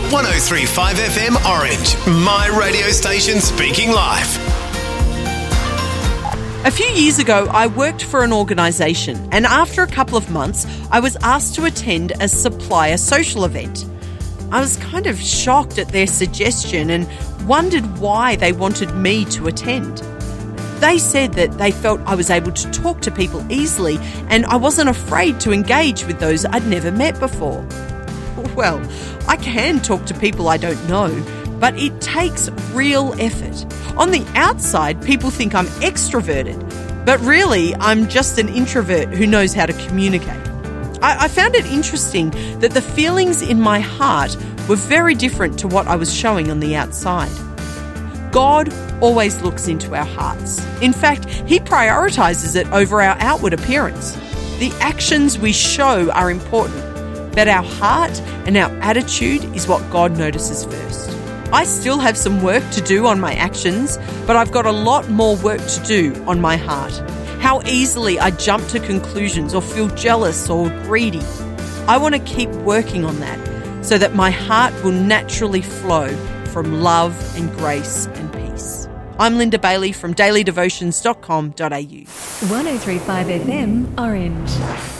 103.5 FM Orange, my radio station speaking life. A few years ago, I worked for an organisation, and after a couple of months, I was asked to attend a supplier social event. I was kind of shocked at their suggestion and wondered why they wanted me to attend. They said that they felt I was able to talk to people easily and I wasn't afraid to engage with those I'd never met before. Well, I can talk to people I don't know, but it takes real effort. On the outside, people think I'm extroverted, but really I'm just an introvert who knows how to communicate. I found it interesting that the feelings in my heart were very different to what I was showing on the outside. God always looks into our hearts. In fact, He prioritises it over our outward appearance. The actions we show are important, but our heart and our attitude is what God notices first. I still have some work to do on my actions, but I've got a lot more work to do on my heart. How easily I jump to conclusions or feel jealous or greedy. I want to keep working on that so that my heart will naturally flow from love and grace and peace. I'm Linda Bailey from dailydevotions.com.au. 103.5 FM Orange.